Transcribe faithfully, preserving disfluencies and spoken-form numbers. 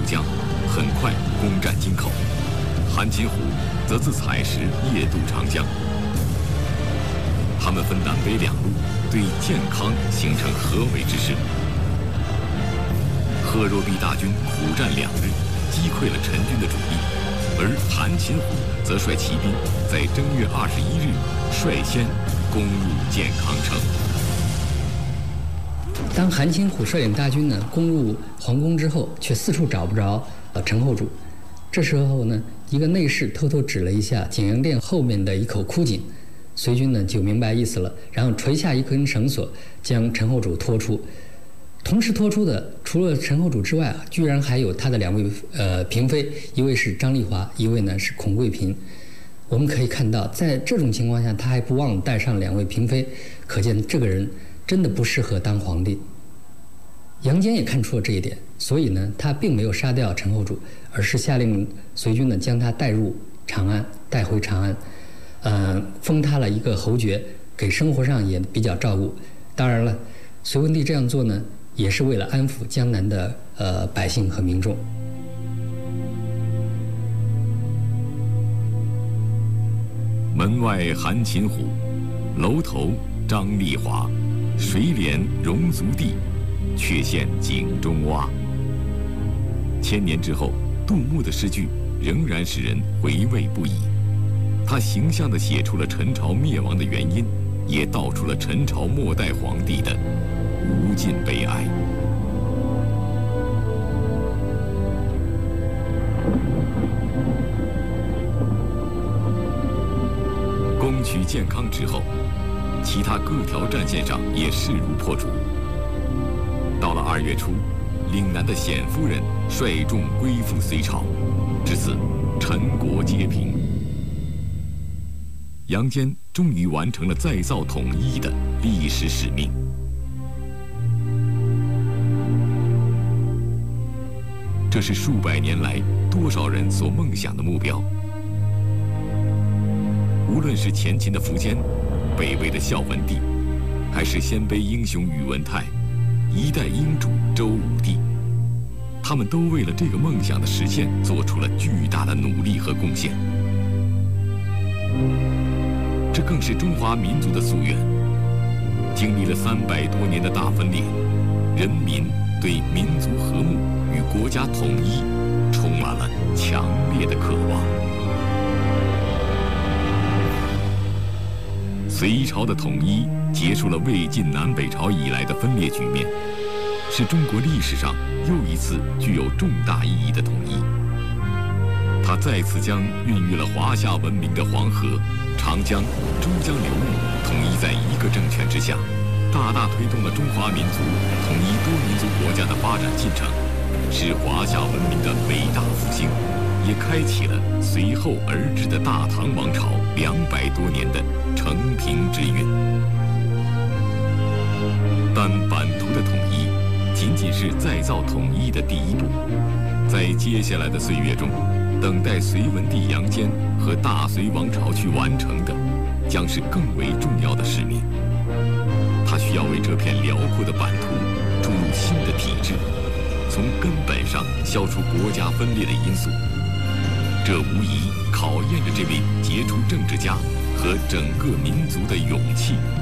江，很快攻占京口。韩擒虎则自采石夜渡长江。他们分南北两路，对建康形成合围之势。贺若弼大军苦战两日，击溃了陈军的主力，而韩擒虎则率骑兵在正月二十一日率先攻入建康城。 当韩擒虎率领大军呢攻入皇宫之后，却四处找不着呃陈后主。这时候呢，一个内侍偷偷指了一下景阳殿后面的一口枯井，随军呢就明白意思了，然后垂下一根绳索，将陈后主拖出。同时拖出的除了陈后主之外啊，居然还有他的两位呃嫔妃，一位是张丽华，一位呢是孔贵嫔。我们可以看到，在这种情况下，他还不忘带上两位嫔妃，可见这个人真的不适合当皇帝。杨坚也看出了这一点，所以呢，他并没有杀掉陈后主，而是下令随军呢将他带入长安，带回长安，呃，封他了一个侯爵，给生活上也比较照顾。当然了，隋文帝这样做呢，也是为了安抚江南的呃百姓和民众。 门外韩擒虎，楼头张丽华，水帘戎族地，却见井中蛙。千年之后，杜牧的诗句仍然使人回味不已。他形象地写出了陈朝灭亡的原因，也道出了陈朝末代皇帝的无尽悲哀。攻取建康之后，其他各条战线上也势如破竹。到了二月初，岭南的显夫人率众归附隋朝，至此陈国皆平。杨坚终于完成了再造统一的历史使命。这是数百年来多少人所梦想的目标。无论是前秦的苻坚，北魏的孝文帝，还是鲜卑英雄宇文泰，一代英主周武帝，他们都为了这个梦想的实现做出了巨大的努力和贡献。这更是中华民族的夙愿。经历了三百多年的大分裂，人民对民族和睦与国家统一充满了强烈的渴望。隋朝的统一结束了魏晋南北朝以来的分裂局面，是中国历史上又一次具有重大意义的统一。它再次将孕育了华夏文明的黄河、长江、珠江流域统一在一个政权之下，大大推动了中华民族统一多民族国家的发展进程，是华夏文明的伟大复兴，也开启了随后而至的大唐王朝两百多年的承平之运。但版图的统一仅仅是再造统一的第一步，在接下来的岁月中，等待隋文帝杨坚和大隋王朝去完成的，将是更为重要的使命。他需要为这片辽阔的版图注入新的体制，从根本上消除国家分裂的因素。这无疑考验着这位杰出政治家和整个民族的勇气